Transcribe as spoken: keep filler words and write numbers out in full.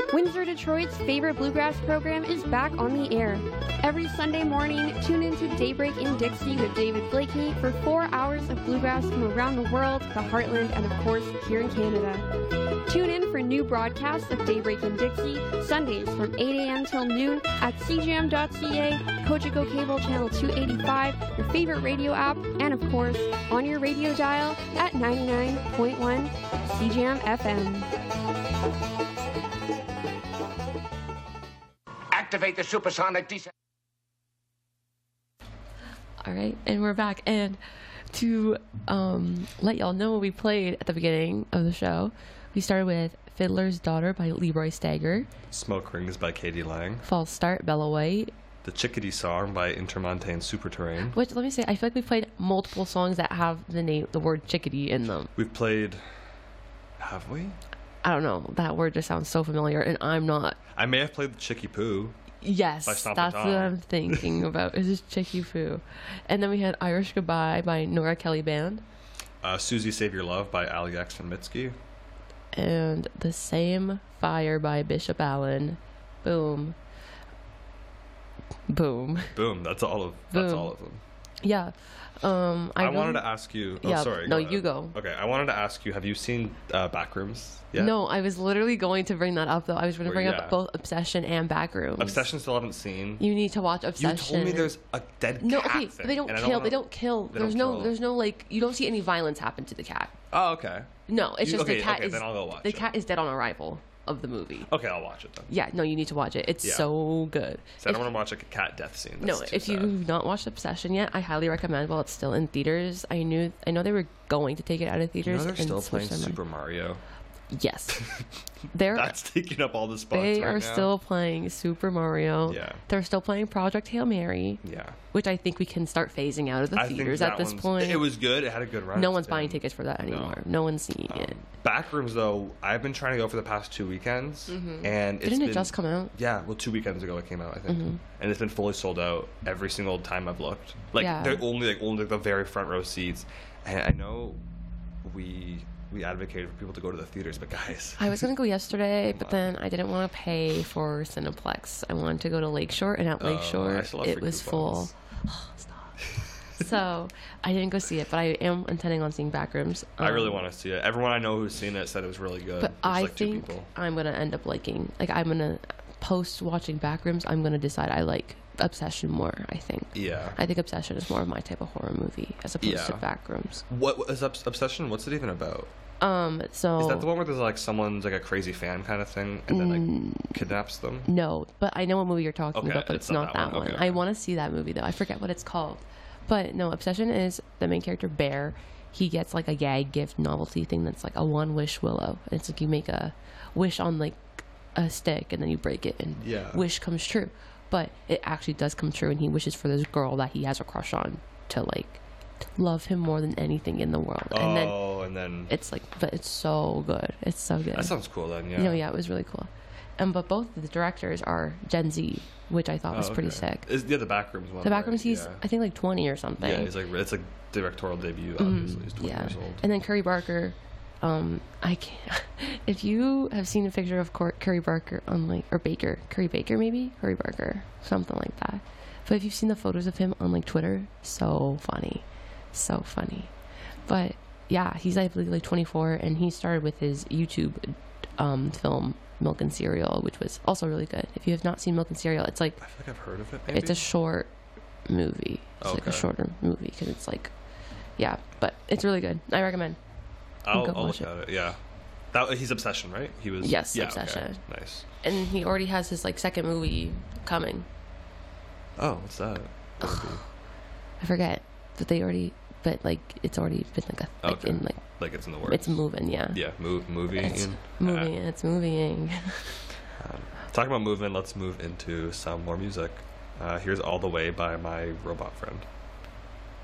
Windsor, Detroit's favorite bluegrass program is back on the air. Every Sunday morning, tune into Daybreak in Dixie with David Blakeney for four hours of bluegrass from around the world, the heartland, and of course, here in Canada. Tune in for new broadcasts of Daybreak in Dixie, Sundays from eight a.m. till noon at c j m dot c a, Cogeco Cable Channel two eighty-five, your favorite radio app, and of course, on your radio dial at ninety-nine point one C J M F M. Activate the supersonic descent. All right, and we're back. And to um, let y'all know what we played at the beginning of the show, we started with Fiddler's Daughter by Leroy Stagger. Smoke Rings by Katie Lang. False Start, Bella White. The Chickadee Song by Intermontane Superterrain. Which, let me say, I feel like we played multiple songs that have the name, the word chickadee in them. We've played... Have we? I don't know. That word just sounds so familiar, and I'm not. I may have played the Chicky Poo. Yes, by Stompin' that's Tom. what I'm thinking about. Is this Chicky Poo? And then we had Irish Goodbye by Nora Kelly Band. Uh, Susie Save Your Love by Ali X and Mitski. And The Same Fire by Bishop Allen. Boom. Boom. Boom. That's all of. That's Boom. all of them. Yeah. Um, I, I really, wanted to ask you. Oh, yeah, sorry. No, go ahead. you go. Okay, I wanted to ask you. Have you seen uh, Backrooms yet? No, I was literally going to bring that up though. I was going to Or, bring yeah. up both Obsession and Backrooms. Obsession still haven't seen. You need to watch Obsession. You told me there's a dead no, cat okay, thing, they don't and I kill. wanna- They don't kill. They there's don't no. kill. There's no like. You don't see any violence happen to the cat. Oh, okay. No, it's You- just okay, the cat okay, is. then I'll go watch the it. cat is dead on arrival of the movie. Okay, I'll watch it then. Yeah, no, you need to watch it. It's Yeah. so good. So I If- don't want to watch like a cat death scene. no, That's too if sad. you've not watched Obsession yet, I highly recommend. While it's still in theaters, I knew I know they were going to take it out of You theaters. know they're and still switch playing their mind. Super Mario. Yes, they're That's taking up all the spots. they right are now. still playing Super Mario. Yeah. They're still playing Project Hail Mary, Yeah. which I think we can start phasing out of the I think theaters that at this one's- point. It was good. It had a good run. no It's one's buying been- tickets for that No. anymore. No, one's seeing Um, it. Backrooms though, I've been trying to go for the past two weekends, Mhm. and it's Didn't it been- just come out? Yeah, well, two weekends ago it came out, I think, Mhm. and it's been fully sold out every single time I've looked. Like Yeah. they're only like only like, the very front row seats, and I know we we advocated for people to go to the theaters, but guys, I was gonna go yesterday, but then I didn't want to pay for Cineplex. I wanted to go to Lakeshore, and at Oh, Lakeshore I still have it free was coupons. full. Stop. So I didn't go see it, but I am intending on seeing Backrooms. I really Um, want to see it. Everyone I know who's seen it said it was really good. But There's, I like, two think people. I'm gonna end up liking. Like I'm gonna post watching Backrooms. I'm gonna decide I like Obsession more. I think. Yeah. I think Obsession is more of my type of horror movie as opposed to Yeah. Backrooms. What what is Obs- Obsession? What's it even about? Um. So Is that the one where there's like someone's like a crazy fan kind of thing and then like Mm. kidnaps them? No, but I know what movie you're talking Okay, about, but it's it's, not not that that one. one. Okay, I okay. want to see that movie though. I forget what it's called. But no, Obsession is the main character Bear. He gets like a gag gift novelty thing that's like a one wish willow. It's like you make a wish on like a stick and then you break it and Yeah. wish comes true. But it actually does come true, and he wishes for this girl that he has a crush on to like love him more than anything in the world. And then Oh, and then it's like, but it's so good. It's so good. that sounds cool then. Yeah. You know, yeah, it was really cool. Um, but both of the directors are Gen Z, which I thought Oh, was pretty okay. sick. Is, yeah, the Backrooms one. The right? Backrooms, he's yeah. I think like twenty or something. Yeah, he's like it's a directorial debut. Mhm, Obviously, he's twenty yeah. years old. And then Curry Barker, um, I can't. If you have seen a picture of Cor- Curry Barker on like or Baker, Curry Baker maybe, Curry Barker, something like that. But if you've seen the photos of him on like Twitter, so funny, so funny. But yeah, he's I believe like twenty-four, and he started with his YouTube um, film Milk and Cereal, which was also really good. If you have not seen Milk and Cereal, it's like I feel like I've heard of it. Maybe? it's a short movie. It's like a Okay. shorter movie because it's like, yeah, but it's really good. I recommend. I'll, go I'll watch look it. at it. Yeah, that he's Obsession, right? He was. Yes, yeah, Obsession. Okay. Nice. And he already has his like second movie coming. Oh, what's that? What would it be? I forget, but they already, but like it's already been like a like Okay. in like Like it's in the works. it's moving, yeah. Yeah, move, moving. It's in. moving. It's moving. Um, talking about movement, let's move into some more music. Uh, here's All the Way by My Robot Friend.